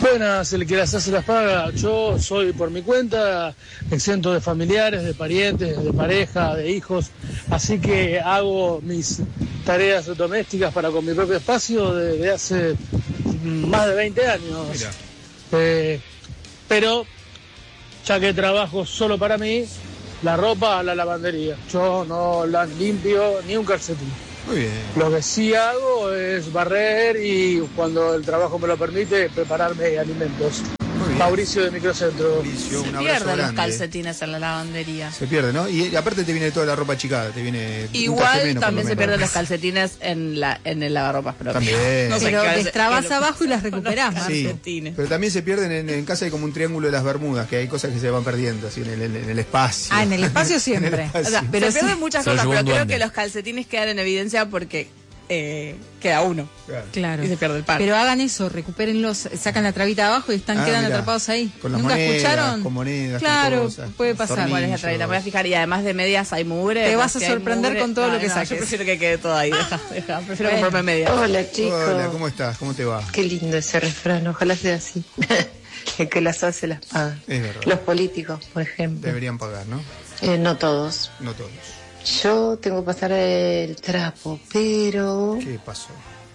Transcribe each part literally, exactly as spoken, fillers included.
Buenas, el que las hace las paga. Yo soy por mi cuenta, exento de familiares, de parientes, de pareja, de hijos, así que hago mis tareas domésticas para con mi propio espacio desde hace más de veinte años. Eh, pero ya que trabajo solo para mí, la ropa a la lavandería. Yo no la limpio ni un calcetín. Muy bien. Lo que sí hago es barrer y cuando el trabajo me lo permite, prepararme alimentos. Mauricio de Microcentro. Mauricio, un Se abrazo pierden grande. los calcetines en la lavandería. Se pierde, ¿no? Y aparte te viene toda la ropa achicada, te viene Igual menos, también se menos. pierden los calcetines en la en el lavarropas propio. También. No sé Pero qué hace- destrabas qué lo- abajo y las recuperás, los Sí, calcetines. pero también se pierden en, en casa, hay como un triángulo de las Bermudas, que hay cosas que se van perdiendo, así en el, en el espacio. Ah, en el espacio siempre. En el espacio. O sea, Pero se sí. pierden muchas Se lo cosas, llevó pero un creo duende. que los calcetines quedan en evidencia porque eh, queda uno. Claro. Claro. Y se pierde el par. Pero hagan eso, recupérenlos, sacan la trabita abajo y están Ah, quedan mirá, atrapados ahí. con las ¿Nunca monedas, escucharon? con monedas, con Claro, cosas, puede con pasar. tornillos. ¿Cuál es la trayectoria? Me voy a fijar y además de medias hay mugre. Te pues, vas a si hay sorprender mugre- con todo no, lo que no, saques. Yo prefiero que quede todo ahí, deja, deja. Prefiero Bueno. comprarme medias. Hola chicos. Hola, ¿cómo estás? ¿Cómo te va? Qué lindo ese refrán, ojalá sea así. El que las hace las paga. Es verdad. Los políticos, por ejemplo. Deberían pagar, ¿no? Eh, no todos. No todos. Yo tengo que pasar el trapo, pero ¿Qué pasó?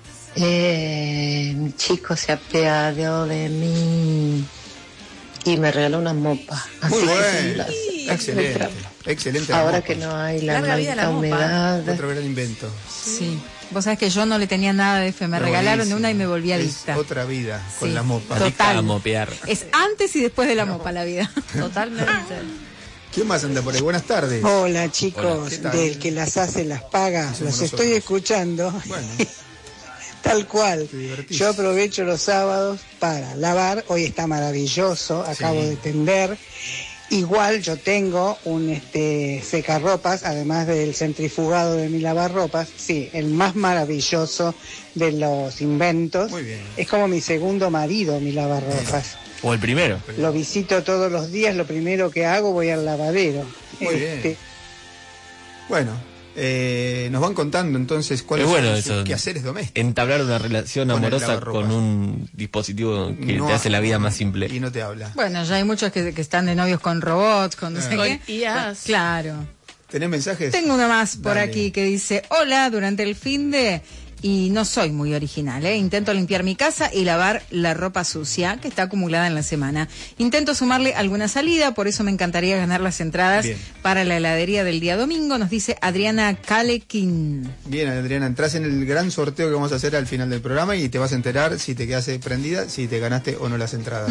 eh, mi chico se apiadó de mí y me regaló una mopa. Así Muy que bueno. las- el Excelente. trapo. Excelente. la Ahora mopa. que no hay la Larga vida la maldita mopa. humedad. Otro gran invento. Sí. Vos sabés que yo no le tenía nada de fe, me Pero regalaron buenísimo. una y me volví Es adicta. otra vida con Sí. la mopa. Total. Adicta a mopear. Es antes y después de la mopa la vida. Totalmente. ¿Quién más anda por ahí? Buenas tardes. Hola chicos, Hola, ¿qué tal? del que las hace las paga, Somos los nosotros. estoy escuchando, Bueno, tal cual. te divertís. Yo aprovecho los sábados para lavar, hoy está maravilloso, acabo Sí. de tender. Igual yo tengo un este secarropas, además del centrifugado de mi lavarropas, sí, el más maravilloso de los inventos. Muy bien. Es como mi segundo marido, mi lavarropas. O el primero. Lo visito todos los días, lo primero que hago voy al lavadero. Muy Este, bien. Bueno, eh, nos van contando entonces cuáles Es bueno son eso. sus quehaceres domésticos. Entablar una relación Con el amorosa lavarropas. con un dispositivo que No te hace la vida más Y simple. no te habla. Bueno, ya hay muchos que, que están de novios con robots, con no sé Con qué. I As. Claro. ¿Tenés mensajes? Tengo uno más por Dale. aquí que dice, hola, durante el fin de... Y no soy muy original, ¿eh? Intento limpiar mi casa y lavar la ropa sucia que está acumulada en la semana. Intento sumarle alguna salida, por eso me encantaría ganar las entradas Bien. para la heladería del día domingo, nos dice Adriana Kalekin. Bien, Adriana, entras en el gran sorteo que vamos a hacer al final del programa y te vas a enterar si te quedaste prendida, si te ganaste o no las entradas.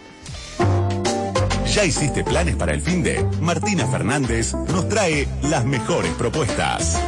¿Ya hiciste planes para el fin de? Martina Fernández nos trae las mejores propuestas.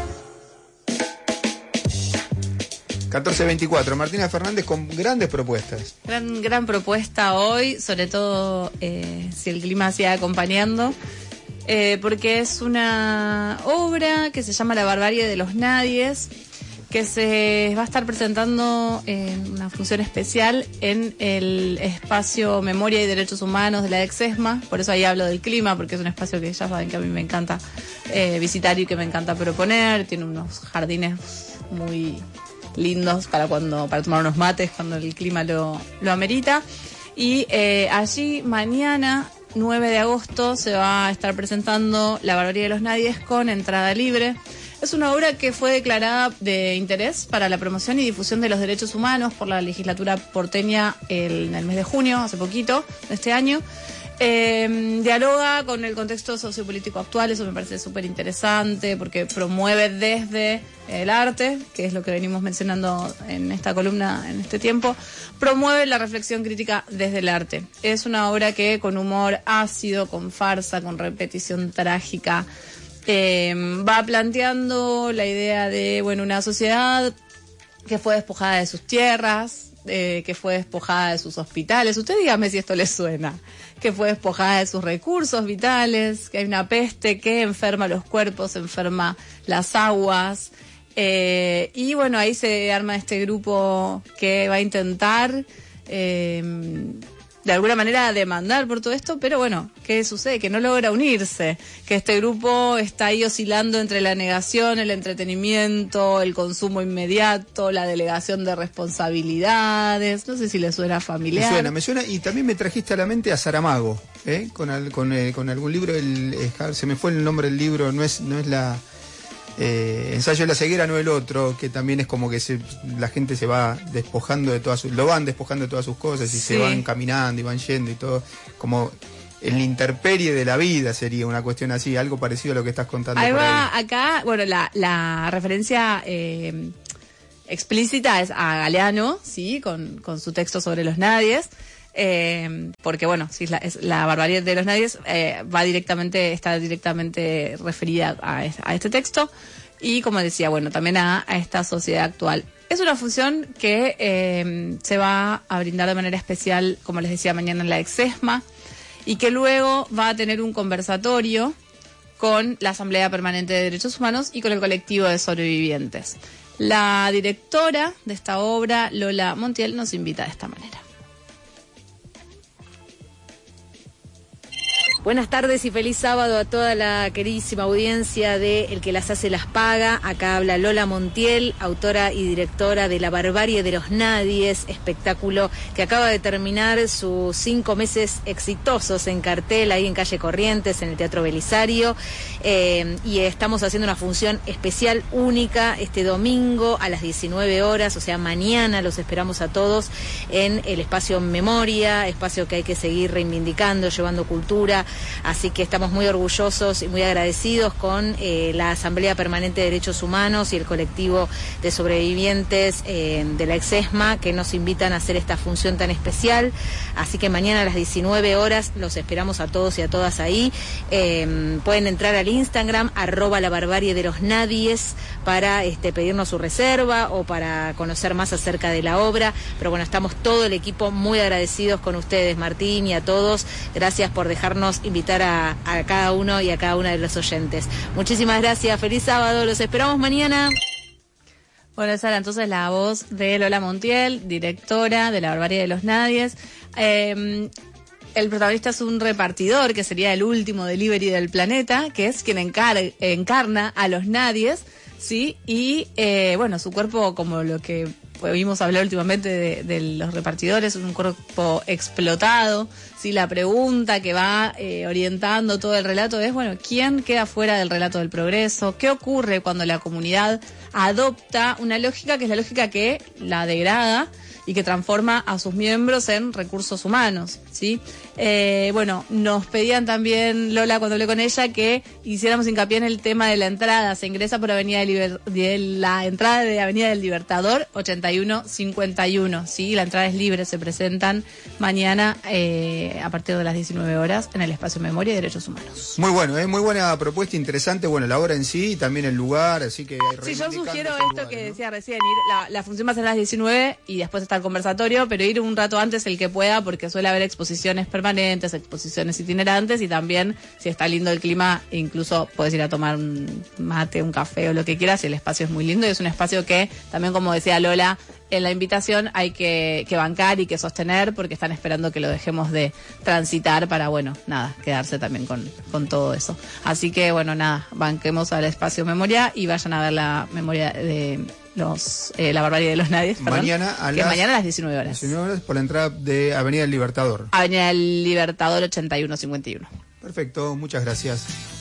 catorce veinticuatro, Martina Fernández con grandes propuestas. Gran, gran propuesta hoy, sobre todo eh, si el clima sigue acompañando, eh, porque es una obra que se llama La barbarie de los nadies, que se va a estar presentando en una función especial en el espacio Memoria y Derechos Humanos de la Exesma. Por eso ahí hablo del clima, porque es un espacio que ya saben que a mí me encanta eh, visitar y que me encanta proponer. Tiene unos jardines muy lindos para cuando para tomar unos mates cuando el clima lo, lo amerita. Y eh, allí mañana, nueve de agosto, se va a estar presentando La barbarie de los nadies con entrada libre. Es una obra que fue declarada de interés para la promoción y difusión de los derechos humanos por la legislatura porteña el, en el mes de junio, hace poquito, de este año. Eh, dialoga con el contexto sociopolítico actual, eso me parece súper interesante porque promueve desde el arte, que es lo que venimos mencionando en esta columna en este tiempo, promueve la reflexión crítica desde el arte. Es una obra que con humor ácido, con farsa, con repetición trágica, eh, va planteando la idea de, bueno, una sociedad que fue despojada de sus tierras, eh, que fue despojada de sus hospitales. Usted dígame si esto le suena. Que fue despojada de sus recursos vitales, que hay una peste que enferma los cuerpos, enferma las aguas. Eh, y bueno, ahí se arma este grupo que va a intentar eh, de alguna manera demandar por todo esto, pero bueno, ¿qué sucede? Que no logra unirse, que este grupo está ahí oscilando entre la negación, el entretenimiento, el consumo inmediato, la delegación de responsabilidades. No sé si le suena familiar. Me suena, me suena, y también me trajiste a la mente a Saramago, ¿eh? con, al, con, eh, con algún libro, el, eh, se me fue el nombre del libro, no es, no es la... Eh, Ensayo de la ceguera, no el otro, que también es como que se, la gente se va despojando de todas sus, lo van despojando de todas sus cosas y Sí. se van caminando y van yendo y todo, como el intemperie de la vida sería una cuestión así, algo parecido a lo que estás contando. Ahí por va, ahí. acá, bueno, la, la referencia eh, explícita es a Galeano, sí, con, con su texto sobre los nadies. Eh, porque bueno, si es la, es la barbarie de los nadies, eh, va directamente, está directamente referida a, a este texto, y como decía, bueno, también a, a esta sociedad actual. Es una función que eh, se va a brindar de manera especial, como les decía, mañana en la Exesma, y que luego va a tener un conversatorio con la Asamblea Permanente de Derechos Humanos y con el colectivo de sobrevivientes. La directora de esta obra, Lola Montiel, nos invita de esta manera. Buenas tardes y feliz sábado a toda la queridísima audiencia de El que las hace las paga. Acá habla Lola Montiel, autora y directora de La barbarie de los nadies, espectáculo que acaba de terminar sus cinco meses exitosos en cartel ahí en Calle Corrientes, en el Teatro Belisario. Eh, y estamos haciendo una función especial, única, este domingo a las diecinueve horas, o sea, mañana los esperamos a todos en el espacio Memoria, espacio que hay que seguir reivindicando, llevando cultura. Así que estamos muy orgullosos y muy agradecidos con eh, la Asamblea Permanente de Derechos Humanos y el colectivo de sobrevivientes eh, de la Exesma, que nos invitan a hacer esta función tan especial. Así que mañana a las diecinueve horas los esperamos a todos y a todas ahí. Eh, pueden entrar al Instagram, arroba la barbarie de los nadies, para este, pedirnos su reserva o para conocer más acerca de la obra. Pero bueno, estamos todo el equipo muy agradecidos con ustedes, Martín, y a todos. Gracias por dejarnos invitar a, a cada uno y a cada una de los oyentes. Muchísimas gracias, feliz sábado, los esperamos mañana. Bueno, esa era entonces la voz de Lola Montiel, directora de La barbarie de los nadies. Eh, el protagonista es un repartidor, que sería el último delivery del planeta, que es quien encar- encarna a los nadies, ¿sí? Y eh, bueno, su cuerpo, como lo que vimos hablar últimamente de, de los repartidores, un cuerpo explotado, ¿sí? La pregunta que va eh, orientando todo el relato es, bueno, ¿quién queda fuera del relato del progreso? ¿Qué ocurre cuando la comunidad adopta una lógica que es la lógica que la degrada y que transforma a sus miembros en recursos humanos, ¿sí? Eh, bueno, nos pedían también, Lola, cuando hablé con ella, que hiciéramos hincapié en el tema de la entrada. Se ingresa por Avenida del Liber- de la entrada de Avenida del Libertador, ochenta y uno cincuenta y uno, ¿sí? La entrada es libre, se presentan mañana eh, a partir de las diecinueve horas en el espacio Memoria y Derechos Humanos. Muy bueno, es ¿eh? Muy buena propuesta, interesante, bueno, la obra en sí y también el lugar, así que... Sí, yo sugiero ese esto lugar, que ¿no? decía recién, ir, la, la función va a ser a las diecinueve y después está el conversatorio, pero ir un rato antes el que pueda, porque suele haber exposiciones permanentes, exposiciones itinerantes, y también, si está lindo el clima, incluso puedes ir a tomar un mate, un café o lo que quieras, y el espacio es muy lindo, y es un espacio que también, como decía Lola, en la invitación hay que, que bancar y que sostener, porque están esperando que lo dejemos de transitar para, bueno, nada, quedarse también con, con todo eso. Así que, bueno, nada, banquemos al espacio Memoria y vayan a ver la memoria de los eh, la barbarie de los nadies, perdón, Mañana a que las mañana a las diecinueve horas. diecinueve horas por la entrada de Avenida del Libertador. Avenida del Libertador ochenta y uno cincuenta y uno. Perfecto, muchas gracias.